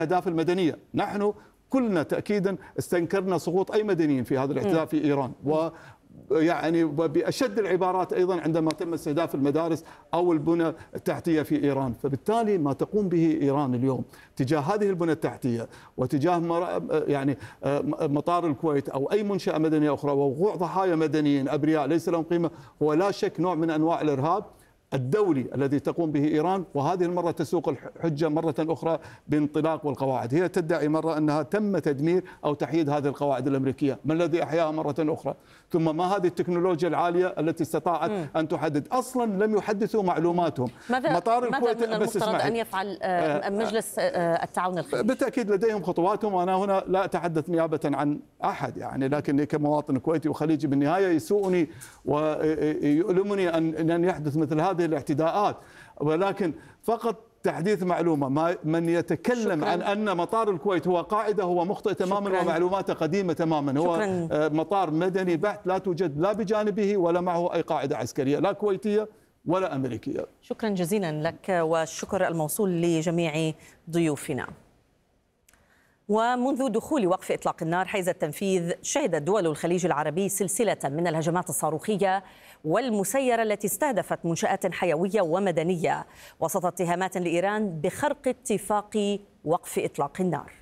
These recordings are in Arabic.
الأهداف المدنية. نحن كلنا تأكيدا استنكرنا سقوط أي مدنيين في هذا الاعتداء في إيران، يعني بأشد العبارات أيضا عندما تم استهداف المدارس أو البنى التحتية في إيران. فبالتالي ما تقوم به إيران اليوم تجاه هذه البنى التحتية وتجاه يعني مطار الكويت أو أي منشأة مدنية أخرى ووقوع ضحايا مدنيين أبرياء ليس لهم قيمة، هو لا شك نوع من أنواع الإرهاب الدولي الذي تقوم به إيران. وهذه المرة تسوق الحجة مرة أخرى بانطلاق والقواعد. هي تدعي مرة أنها تم تدمير أو تحييد هذه القواعد الأمريكية، ما الذي أحياها مرة أخرى؟ ثم ما هذه التكنولوجيا العالية التي استطاعت أن تحدد؟ أصلا لم يحدثوا معلوماتهم. مطار الكويت من المفترض أن يفعل مجلس التعاون الخليجي؟ بالتأكيد لديهم خطواتهم، وأنا هنا لا أتحدث نيابة عن أحد يعني، لكني كمواطن كويتي وخليجي بالنهاية يسوءني ويؤلمني أن يحدث مثل هذه الاعتداءات. ولكن فقط تحديث معلومة، من يتكلم عن أن مطار الكويت هو قاعدة هو مخطئ تماما ومعلوماته قديمة تماما. هو مطار مدني بحت، لا توجد لا بجانبه ولا معه أي قاعدة عسكرية لا كويتية ولا أمريكية. شكرا جزيلا لك، والشكر الموصول لجميع ضيوفنا. ومنذ دخول وقف إطلاق النار حيز التنفيذ شهدت دول الخليج العربي سلسلة من الهجمات الصاروخية والمسيرة التي استهدفت منشآت حيوية ومدنية وسط اتهامات لإيران بخرق اتفاق وقف إطلاق النار.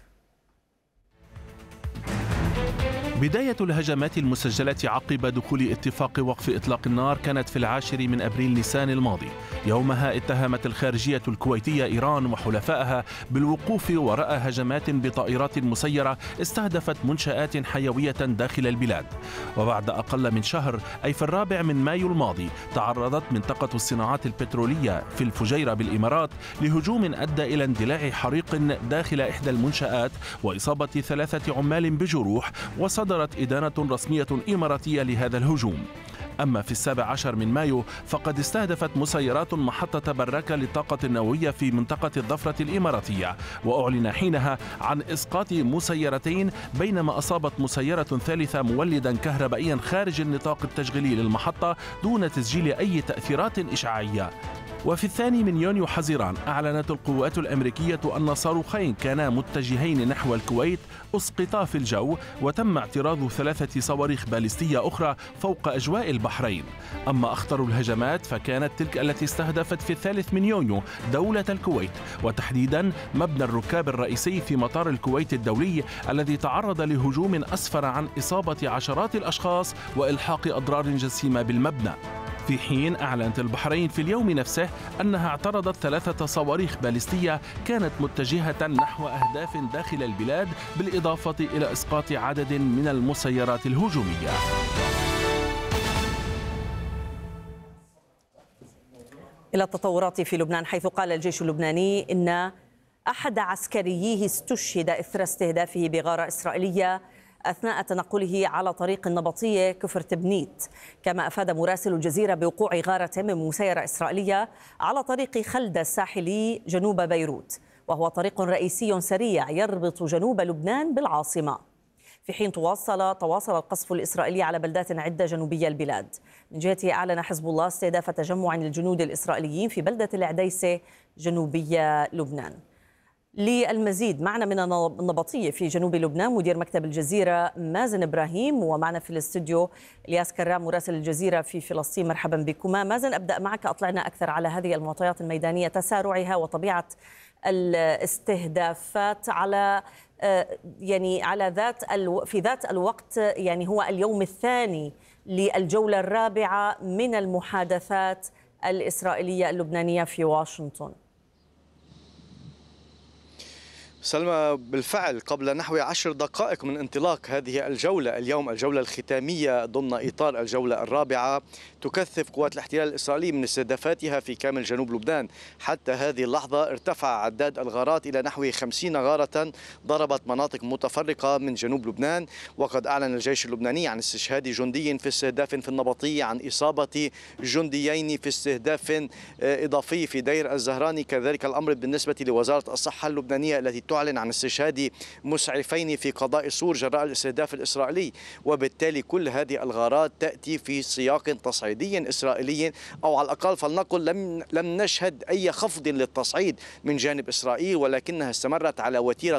بداية الهجمات المسجلة عقب دخول اتفاق وقف إطلاق النار كانت في 10 من أبريل نيسان الماضي. يومها اتهمت الخارجية الكويتية إيران وحلفائها بالوقوف وراء هجمات بطائرات مسيرة استهدفت منشآت حيوية داخل البلاد. وبعد أقل من شهر، أي في 4 من مايو الماضي، تعرضت منطقة الصناعات البترولية في الفجيرة بالإمارات لهجوم أدى إلى اندلاع حريق داخل إحدى المنشآت وإصابة 3 عمال بجروح، وصدرت إدانة رسمية إماراتية لهذا الهجوم. أما في 17 من مايو فقد استهدفت مسيرات محطة براكة للطاقة النووية في منطقة الظفرة الإماراتية، وأعلن حينها عن إسقاط مسيرتين، بينما أصابت مسيرة ثالثة مولدا كهربائيا خارج النطاق التشغيلي للمحطة دون تسجيل أي تأثيرات إشعاعية. وفي 2 من يونيو حزيران أعلنت القوات الأمريكية أن صاروخين كانا متجهين نحو الكويت أسقطا في الجو، وتم اعتراض 3 صواريخ باليستية أخرى فوق أجواء البحرين. أما أخطر الهجمات فكانت تلك التي استهدفت في 3 من يونيو دولة الكويت، وتحديدا مبنى الركاب الرئيسي في مطار الكويت الدولي الذي تعرض لهجوم أسفر عن إصابة عشرات الأشخاص وإلحاق أضرار جسيمة بالمبنى. في حين أعلنت البحرين في اليوم نفسه أنها اعترضت 3 صواريخ باليستية كانت متجهة نحو أهداف داخل البلاد، بالإضافة إلى إسقاط عدد من المسيرات الهجومية. إلى التطورات في لبنان، حيث قال الجيش اللبناني إن أحد عسكرييه استشهد إثر استهدافه بغارة إسرائيلية أثناء تنقله على طريق النبطية كفر تبنيت. كما أفاد مراسل الجزيرة بوقوع غارة من مسيرة إسرائيلية على طريق خلدة الساحلي جنوب بيروت، وهو طريق رئيسي سريع يربط جنوب لبنان بالعاصمة، في حين تواصل القصف الإسرائيلي على بلدات عدة جنوبية البلاد. من جهته أعلن حزب الله استهداف تجمع للجنود الإسرائيليين في بلدة العديسة جنوبية لبنان. للمزيد معنا من النبطية في جنوب لبنان مدير مكتب الجزيرة مازن إبراهيم، ومعنا في الاستوديو الياس كرام مراسل الجزيرة في فلسطين. مرحبا بكما. مازن، أبدأ معك، أطلعنا أكثر على هذه المعطيات الميدانية، تسارعها وطبيعة الاستهدافات على في ذات الوقت، يعني هو اليوم الثاني للجولة الرابعة من المحادثات الإسرائيلية اللبنانية في واشنطن. سلمى، بالفعل قبل نحو 10 دقائق من انطلاق هذه الجولة اليوم، الجولة الختامية ضمن إطار الجولة الرابعة، تكثف قوات الاحتلال الإسرائيلي من استهدافاتها في كامل جنوب لبنان. حتى هذه اللحظة ارتفع عداد الغارات إلى نحو 50 غارة ضربت مناطق متفرقة من جنوب لبنان. وقد أعلن الجيش اللبناني عن استشهاد جندي في استهداف في النبطية، عن إصابة جنديين في استهداف إضافي في دير الزهراني. كذلك الأمر بالنسبة لوزارة الصحة اللبنانية التي تعلن تعلن عن استشهاد مسعفين في قضاء سور جراء الاستهداف الإسرائيلي، وبالتالي كل هذه الغارات تأتي في سياق تصعيدي إسرائيلي، أو على الأقل فلنقل لم نشهد أي خفض للتصعيد من جانب إسرائيل، ولكنها استمرت على وتيرة